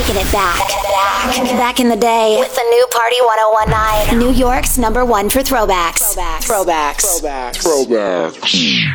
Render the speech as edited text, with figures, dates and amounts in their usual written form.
taking it back. Back in the day with the new Party 1019. New York's #1 for throwbacks. Throwbacks.